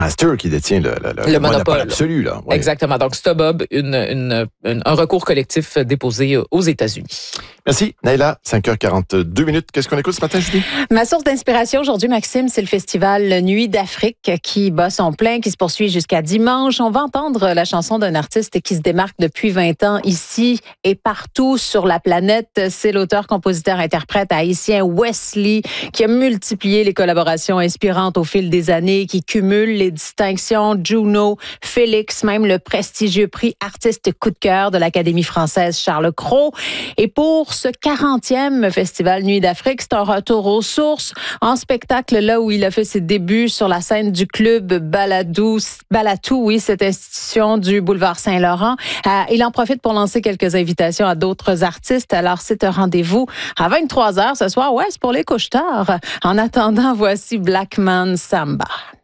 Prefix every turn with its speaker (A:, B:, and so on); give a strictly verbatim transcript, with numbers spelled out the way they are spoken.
A: Master qui détient le, le, le,
B: le
A: le
B: monopole.
A: monopole absolu. Là. Oui.
B: Exactement. Donc, StubHub, une, une, une, un recours collectif déposé aux États-Unis.
A: Merci, Naila. cinq heures quarante-deux minutes. Qu'est-ce qu'on écoute ce matin, Julie?
C: Ma source d'inspiration aujourd'hui, Maxime, c'est le festival Nuit d'Afrique qui bat son plein, qui se poursuit jusqu'à dimanche. On va entendre la chanson d'un artiste qui se démarque depuis vingt ans ici et partout sur la planète. C'est l'auteur, compositeur, interprète haïtien Wesley qui a multiplié les collaborations inspirantes au fil des années, qui cumule les distinctions Juno, Félix, même le prestigieux prix artiste coup de cœur de l'Académie française Charles Cros. Et pour ce quarantième festival Nuit d'Afrique, c'est un retour aux sources en spectacle là où il a fait ses débuts sur la scène du club Baladou, Balatou, oui, cette institution du boulevard Saint-Laurent. Euh, il en profite pour lancer quelques invitations à d'autres artistes. Alors, c'est un rendez-vous à vingt-trois heures ce soir. Ouais, c'est pour les couches tard. En attendant, voici Black Man Samba.